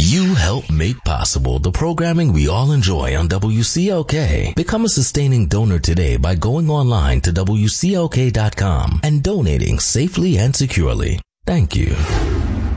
You help make possible the programming we all enjoy on WCLK. Become a sustaining donor today by going online to WCLK.com and donating safely and securely. Thank you.